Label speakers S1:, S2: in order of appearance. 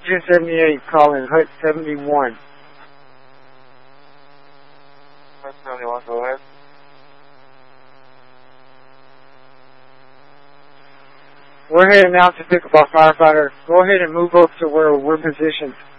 S1: 1078, calling Hut 71.
S2: Hut 71, go ahead.
S1: We're heading out to pick up our firefighter. Go ahead and move up to where we're positioned.